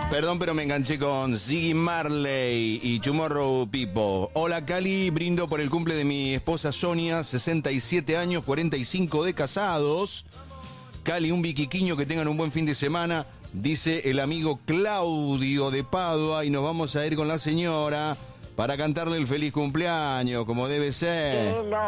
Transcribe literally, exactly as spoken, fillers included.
Perdón, pero me enganché con Ziggy Marley y Tomorrow People. Hola, Cali, brindo por el cumple de mi esposa Sonia, sesenta y siete años, cuarenta y cinco de casados. Cali, un biquiquiño, que tengan un buen fin de semana, dice el amigo Claudio de Padua, y nos vamos a ir con la señora para cantarle el feliz cumpleaños, como debe ser.